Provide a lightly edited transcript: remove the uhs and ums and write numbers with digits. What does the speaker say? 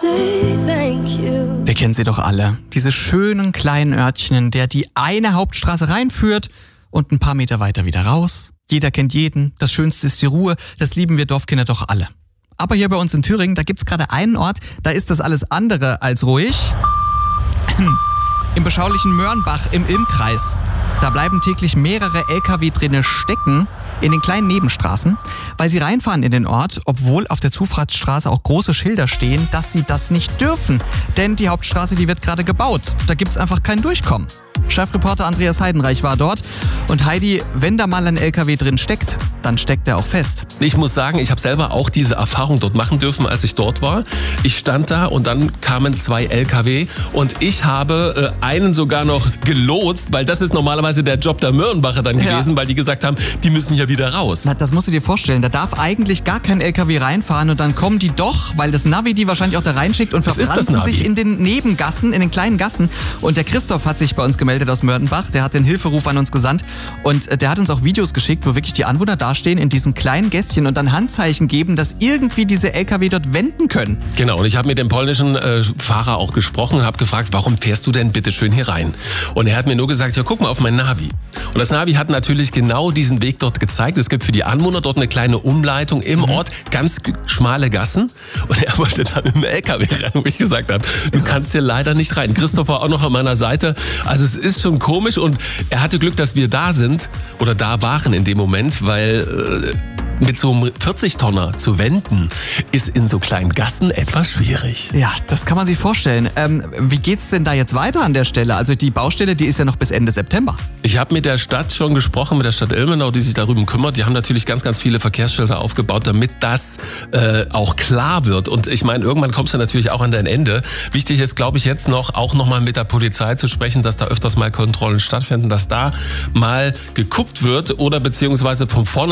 Wir kennen sie doch alle. Diese schönen kleinen Örtchen, in der die eine Hauptstraße reinführt und ein paar Meter weiter wieder raus. Jeder kennt jeden, das Schönste ist die Ruhe, das lieben wir Dorfkinder doch alle. Aber hier bei uns in Thüringen, da gibt's gerade einen Ort, da ist das alles andere als ruhig. Im beschaulichen Mörnbach im Ilmkreis. Da bleiben täglich mehrere LKW drinnen stecken in den kleinen Nebenstraßen, weil sie reinfahren in den Ort, obwohl auf der Zufahrtsstraße auch große Schilder stehen, dass sie das nicht dürfen. Denn die Hauptstraße, die wird gerade gebaut. Da gibt's einfach kein Durchkommen. Chefreporter Andreas Heidenreich war dort. Und Heidi, wenn da mal ein LKW drin steckt, dann steckt er auch fest. Ich muss sagen, ich habe selber auch diese Erfahrung dort machen dürfen, als ich dort war. Ich stand da und dann kamen 2 LKW und ich habe einen sogar noch gelotst, weil das ist normalerweise der Job der Mörnbacher dann gewesen, weil die gesagt haben, die müssen hier wieder raus. Na, das musst du dir vorstellen, da darf eigentlich gar kein LKW reinfahren und dann kommen die doch, weil das Navi die wahrscheinlich auch da reinschickt und verpflanzen sich in den Nebengassen, in den kleinen Gassen. Und der Christoph hat sich bei uns gemeldet aus Mörnbach, der hat den Hilferuf an uns gesandt und der hat uns auch Videos geschickt, wo wirklich die Anwohner dastehen in diesen kleinen Gässchen und dann Handzeichen geben, dass irgendwie diese LKW dort wenden können. Genau, und ich habe mit dem polnischen Fahrer auch gesprochen und habe gefragt, warum fährst du denn bitte schön hier rein? Und er hat mir nur gesagt, ja, guck mal auf mein Navi. Und das Navi hat natürlich genau diesen Weg dort gezeigt. Es gibt für die Anwohner dort eine kleine Umleitung im Ort, ganz schmale Gassen. Und er wollte dann mit dem LKW rein, wo ich gesagt habe, du kannst hier leider nicht rein. Christoph war auch noch an meiner Seite. Also es ist schon komisch und er hatte Glück, dass wir da sind oder da waren in dem Moment, weil mit so einem 40-Tonner zu wenden, ist in so kleinen Gassen etwas schwierig. Ja, das kann man sich vorstellen. Wie geht's denn da jetzt weiter an der Stelle? Also die Baustelle, die ist ja noch bis Ende September. Ich habe mit der Stadt schon gesprochen, mit der Stadt Ilmenau, die sich darüber kümmert. Die haben natürlich ganz, ganz viele Verkehrsschilder aufgebaut, damit das auch klar wird. Und ich meine, irgendwann kommst du natürlich auch an dein Ende. Wichtig ist, glaube ich, jetzt auch noch mal mit der Polizei zu sprechen, dass da öfters mal Kontrollen stattfinden, dass da mal geguckt wird oder beziehungsweise von vorne